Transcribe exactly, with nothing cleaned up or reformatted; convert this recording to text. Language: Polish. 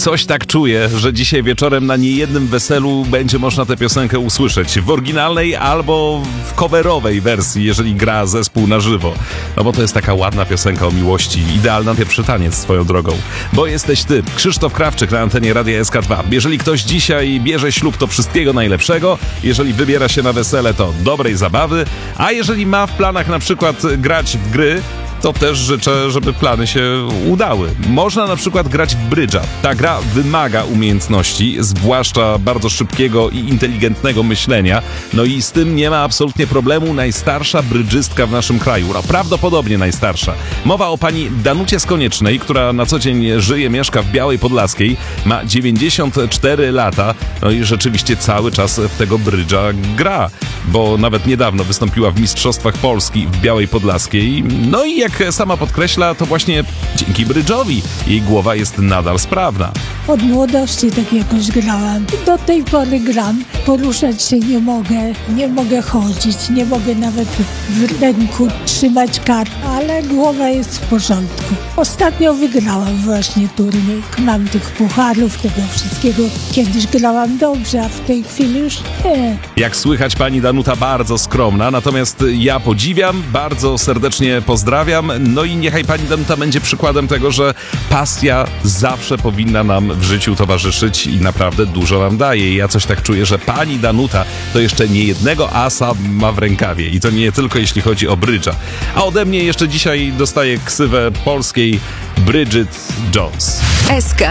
Coś tak czuję, że dzisiaj wieczorem na niejednym weselu będzie można tę piosenkę usłyszeć. W oryginalnej albo w coverowej wersji, jeżeli gra zespół na żywo. No bo to jest taka ładna piosenka o miłości. Idealna pierwszy taniec swoją drogą. Bo jesteś ty, Krzysztof Krawczyk na antenie Radia S K dwa. Jeżeli ktoś dzisiaj bierze ślub, to wszystkiego najlepszego. Jeżeli wybiera się na wesele, to dobrej zabawy. A jeżeli ma w planach na przykład grać w gry, to też życzę, żeby plany się udały. Można na przykład grać w brydża. Ta gra wymaga umiejętności, zwłaszcza bardzo szybkiego i inteligentnego myślenia. No i z tym nie ma absolutnie problemu najstarsza brydżystka w naszym kraju. No prawdopodobnie najstarsza. Mowa o pani Danucie Skoniecznej, która na co dzień żyje, mieszka w Białej Podlaskiej. Ma dziewięćdziesiąt cztery lata. No i rzeczywiście cały czas w tego brydża gra. Bo nawet niedawno wystąpiła w Mistrzostwach Polski w Białej Podlaskiej. No i jak sama podkreśla, to właśnie dzięki brydżowi jej głowa jest nadal sprawna. Od młodości tak jakoś grałam. Do tej pory gram. Poruszać się nie mogę, nie mogę chodzić, nie mogę nawet w ręku trzymać kart, ale głowa jest w porządku. Ostatnio wygrałam właśnie turniej. Mam tych pucharów, tego wszystkiego. Kiedyś grałam dobrze, a w tej chwili już nie. Jak słychać, pani Danuta bardzo skromna, natomiast ja podziwiam, bardzo serdecznie pozdrawiam. No i niechaj pani Danuta będzie przykładem tego, że pasja zawsze powinna nam w życiu towarzyszyć i naprawdę dużo nam daje. I ja coś tak czuję, że pani Danuta to jeszcze nie jednego asa ma w rękawie. I to nie tylko jeśli chodzi o brydża. A ode mnie jeszcze dzisiaj dostaje ksywę polskiej Bridget Jones. S K